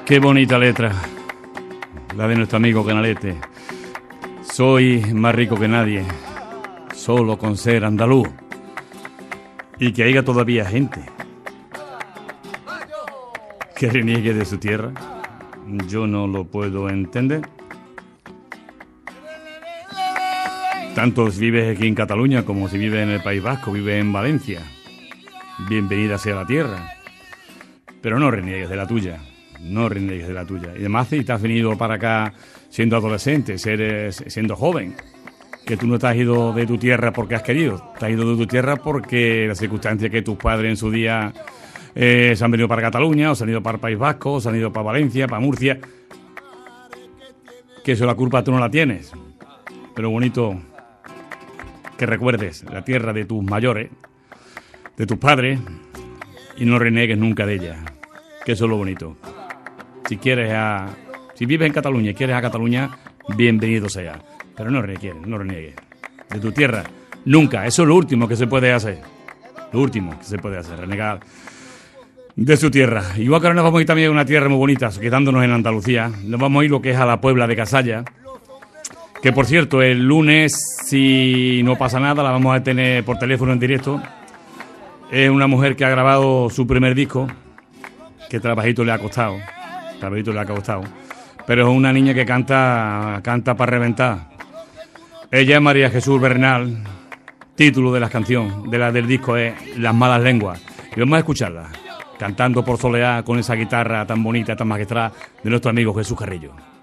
Qué bonita letra, la de nuestro amigo Canalete. Soy más rico que nadie, solo con ser andaluz. Y que haya todavía gente que reniegue de su tierra, yo no lo puedo entender. Tanto si vives aquí en Cataluña como si vives en el País Vasco, vives en Valencia. Bienvenida sea la tierra. Pero no reniegues de la tuya. No reniegues de la tuya. Y además, si te has venido para acá siendo adolescente, siendo joven, que tú no te has ido de tu tierra porque has querido. Te has ido de tu tierra porque las circunstancias que tus padres en su día se han venido para Cataluña, o se han ido para el País Vasco, o se han ido para Valencia, para Murcia. Que eso la culpa tú no la tienes. Pero bonito que recuerdes la tierra de tus mayores, de tus padres, y no reniegues nunca de ella. Que eso es lo bonito. Si vives en Cataluña y quieres a Cataluña, bienvenido sea. Pero no reniegues de tu tierra. Nunca. Eso es lo último que se puede hacer. Lo último que se puede hacer, renegar de su tierra. Igual que ahora nos vamos a ir también a una tierra muy bonita, quedándonos en Andalucía. Nos vamos a ir lo que es a la Puebla de Casalla. Que por cierto, el lunes, si no pasa nada, la vamos a tener por teléfono en directo. Es una mujer que ha grabado su primer disco. Que trabajito le ha costado. Pero es una niña que canta para reventar. Ella es María Jesús Bernal. Título de la canción, del disco es Las malas lenguas. Y vamos a escucharla, cantando por soleá con esa guitarra tan bonita, tan magistral de nuestro amigo Jesús Carrillo.